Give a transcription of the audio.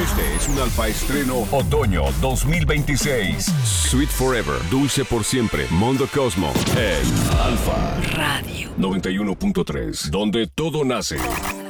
Este es un Alfa estreno Otoño 2026. Sweet Forever, dulce por siempre. Mondo Cosmo en Alfa Radio 91.3, donde todo nace.